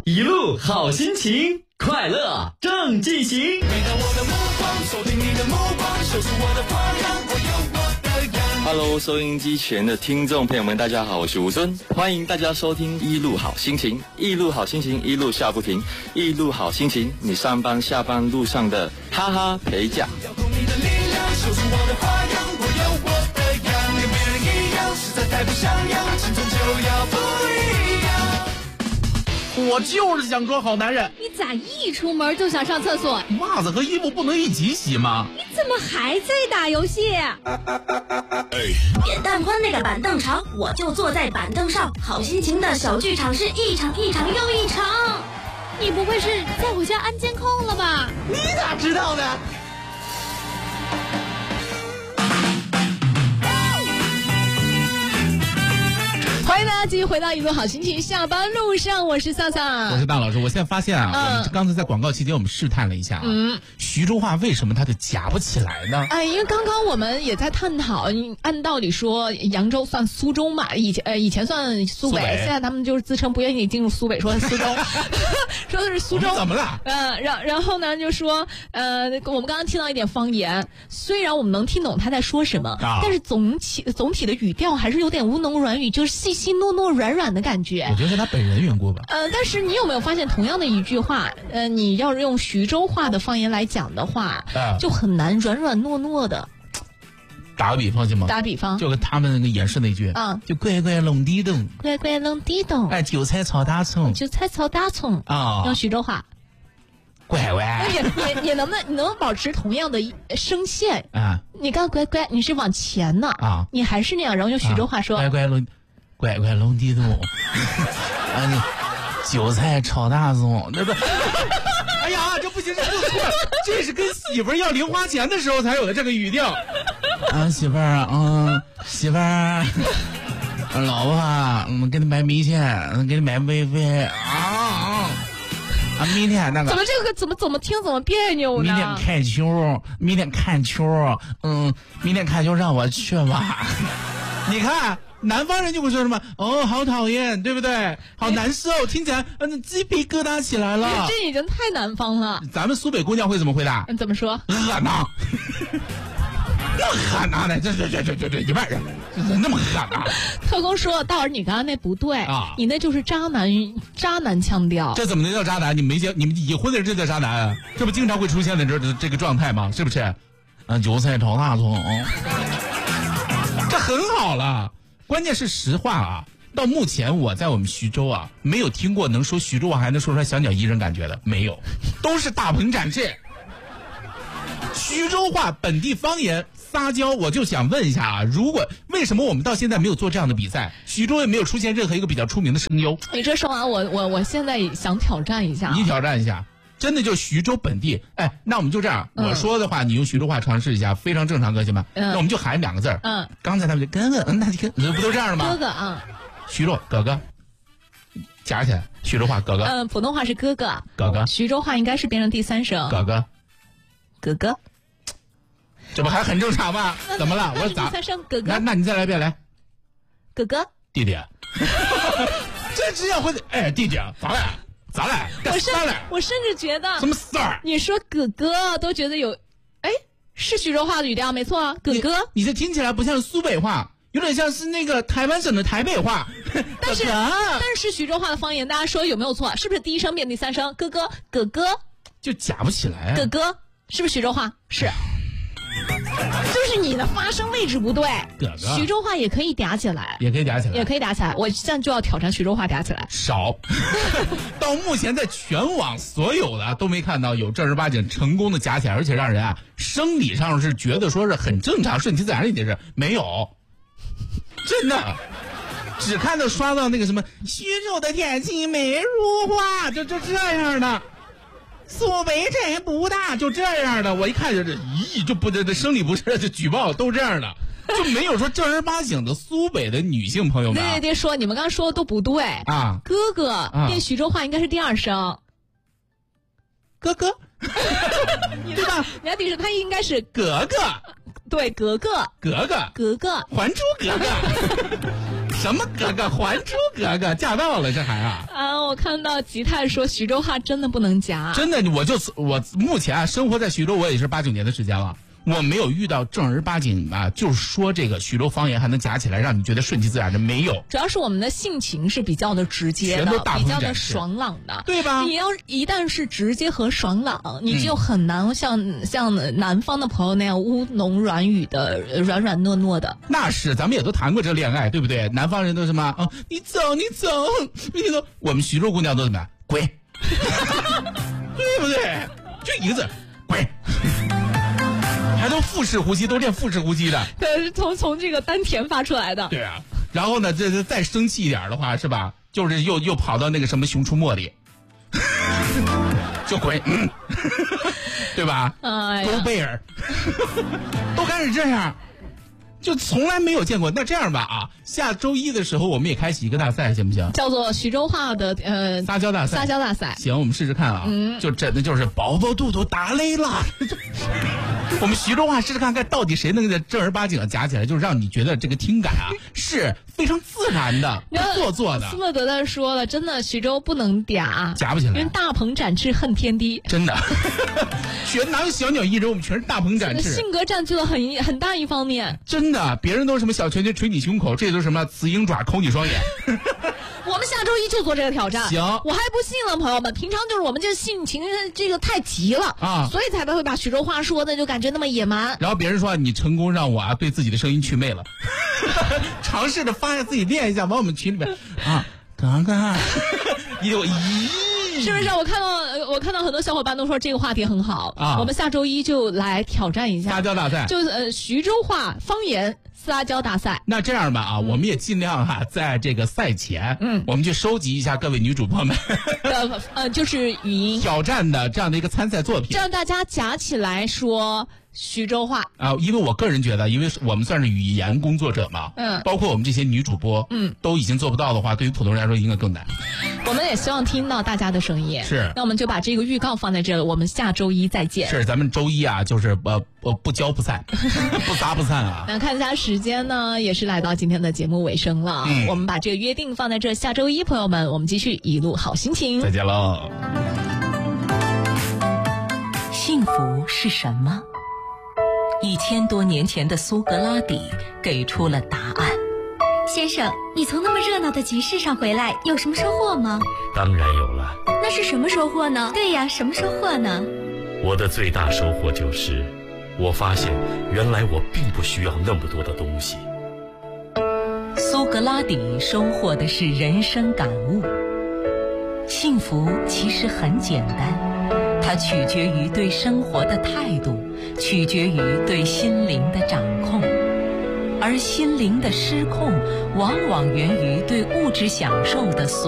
一路好心情，快乐正进行。每当我的目光锁定你的目光，说出我的花样，我有我的样。Hello， 收音机前的听众朋友们，大家好，我是吴尊，欢迎大家收听一路好心情，一路好心情，一路笑不停，一路好心情，你上班下班路上的哈哈陪驾。要用你的力量，说出我的花样，我有我的样，跟别人一样，实在太不像样，青春就要不一样。 我就是想说好男人。 你咋一出门就想上厕所？ 袜子和衣服不能一起洗吗？ 你怎么还在打游戏？扁担宽那个板凳长，我就坐在板凳上。好心情的小剧场是一场一场又一场。你不会是在我家安监控了吧？ 你咋知道的？ 欢迎大家继续回到一路好心情，下班路上，我是萨萨， 我是大老师。我现在发现啊，我们刚才在广告期间我们试探了一下徐州话为什么它就夹不起来呢？ 因为刚刚我们也在探讨，按道理说扬州算苏州嘛，以前算苏北，现在他们就是自称不愿意进入苏北，说苏州，说的是苏州。 怎么了？ 然后呢就说我们刚刚听到一点方言，虽然我们能听懂他在说什么，但是总体的语调还是有点吴侬软语，就是细细糯糯软软的感觉。 我觉得是他本人缘故吧。 但是你有没有发现，同样的一句话，你要是用徐州话的方言来讲的话，就很难软软糯糯的。 打个比方行吗？ 打比方， 就跟他们那个演示那句就乖乖弄地洞， 乖乖弄地洞， 韭菜炒大葱， 韭菜炒大葱用徐州话。 乖乖， 你能不能保持同样的声线你刚乖乖，你是往前呢你还是那样，然后用徐州话说乖乖弄地洞你韭菜炒大葱，那不哎呀，这不行，这不错，这是跟媳妇儿要零花钱的时候才有的这个语调媳妇儿媳妇儿老婆给你买米线，给你买微费明天那个怎么这个怎么听怎么别扭呢？ 明天看球，明天看球让我去吧你看南方人就会说什么好讨厌，对不对？好难受，听起来鸡皮疙瘩起来了。 这已经太南方了。 咱们苏北姑娘会怎么回答？ 怎么说？ 恶囊那么狠呐的，这一半人那么狠呐！ 特工说，道儿你刚刚那不对你那就是渣男腔调。 这怎么能叫渣男？你们已婚的人这叫渣男这不经常会出现的这个状态吗？是不是？韭菜炒大葱这很好了。关键是实话到目前我在我们徐州没有听过能说徐州话还能说出来小鸟依人感觉的，没有，都是大鹏展翅。徐州话本地方言撒娇，我就想问一下为什么我们到现在没有做这样的比赛？徐州也没有出现任何一个比较出名的声优。 你这说完我现在想挑战一下你挑战一下，真的就徐州本地。那我们就这样我说的话你用徐州话尝试一下，非常正常，哥行吗？那我们就喊2个字刚才他们就哥哥那就不都这样的吗？ 哥哥徐州哥哥加起来徐州话哥哥普通话是哥哥徐州话应该是变成第3声哥哥这不还很正常吗？怎么了？我咋第3声哥哥？ 那你再来一遍来哥哥弟弟这只要会弟弟咋来我甚至觉得什么事儿你说哥哥都觉得有是徐州话的语调没错哥哥你这听起来不像苏北话，有点像是那个台湾省的台北话但是徐州话的方言大家说有没有错？是不是第1声变第3声哥哥就夹不起来哥哥是不是徐州话？是就是你的发声位置不对。 哥哥徐州话也可以嗲起来，我现在就要挑战徐州话嗲起来。 少到目前在全网所有的都没看到有正儿八经成功的夹起来，而且让人生理上是觉得说是很正常顺其自然的一件事，没有，真的只看到刷到那个什么徐州的天气美如画，就这样的，苏北这不大，就这样的。我一看就就不这生理不适，就举报都这样的，就没有说正儿八经的苏北的女性朋友们对说你们刚刚说的都不对哥哥变徐州话应该是第2声哥哥对吧？ 你要提示他应该是格格， 对格格格格格格还珠格格什么格格？还珠格格驾到了，这还啊？ 我看到吉泰说徐州话真的不能夹。 真的，我目前生活在徐州，我也是8、9年的时间了。我没有遇到正儿八经就是说这个徐州方言还能夹起来让你觉得顺其自然的，没有。 主要是我们的性情是比较的直接的，比较的爽朗的， 对吧？ 你要一旦是直接和爽朗，你就很难像南方的朋友那样乌浓软语的软软糯糯的。 那是，咱们也都谈过这恋爱，对不对？南方人都什么你走，我们徐州姑娘都怎么样？滚，对不对？就一个字，滚。还都腹式呼吸，都练腹式呼吸的。 对，从这个丹田发出来的。 对啊，然后呢，这再生气一点的话，是吧？就是又跑到那个什么《熊出没》里，就滚，对吧？勾贝尔，都开始这样，就从来没有见过。那这样吧下周一的时候我们也开启一个大赛，行不行？ 叫做徐州话的撒娇大赛。 撒娇大赛， 行，我们试试看就真的就是宝宝肚肚打雷了。我们徐州话试试看到底谁能在正儿八经的夹起来，就是让你觉得这个听感是非常自然的，不做作的。 斯诺德的说了，真的徐州不能嗲， 夹不起来， 因为大鹏展翅恨天低。 真的，全哪有小鸟依人，我们全是大鹏展翅。 性格占据了很大一方面。 真的，别人都是什么小拳拳捶你胸口，这都是什么雌鹰爪抠你双眼。 我们下周一就做这个挑战。 行， 我还不信了，朋友们，平常就是我们这性情这个太急了所以才会把徐州话说的就感觉那么野蛮。 然后别人说你成功让我对自己的声音祛魅了，尝试着发现自己练一下，往我们群里面刚刚是不是？我看到很多小伙伴都说这个话题很好我们下周一就来挑战一下撒娇大赛， 就徐州话方言撒娇大赛。 那这样吧我们也尽量在这个赛前我们去收集一下各位女主播们就是语音挑战的这样的一个参赛作品， 这样大家夹起来说徐州话因为我个人觉得，因为我们算是语言工作者嘛包括我们这些女主播都已经做不到的话，对于普通人来说应该更难。 我们也希望听到大家的声音， 是， 那我们就把这个预告放在这里，我们下周一再见。 是，咱们周一就是不教不散，不撒不散那看一下时间呢，也是来到今天的节目尾声了我们把这个约定放在这，下周一朋友们，我们继续一路好心情， 再见喽。 幸福是什么？1000多年前的苏格拉底给出了答案。 先生，你从那么热闹的集市上回来，有什么收获吗？ 当然有了。 那是什么收获呢？对呀，什么收获呢？ 我的最大收获就是，我发现原来我并不需要那么多的东西。 苏格拉底收获的是人生感悟。幸福其实很简单，它取决于对生活的态度，取决于对心灵的掌控。而心灵的失控，往往源于对物质享受的